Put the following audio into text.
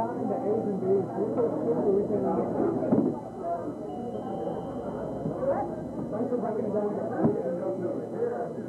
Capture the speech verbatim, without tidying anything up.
the A's and B's. We put super weekend on. Thanks for breaking it down.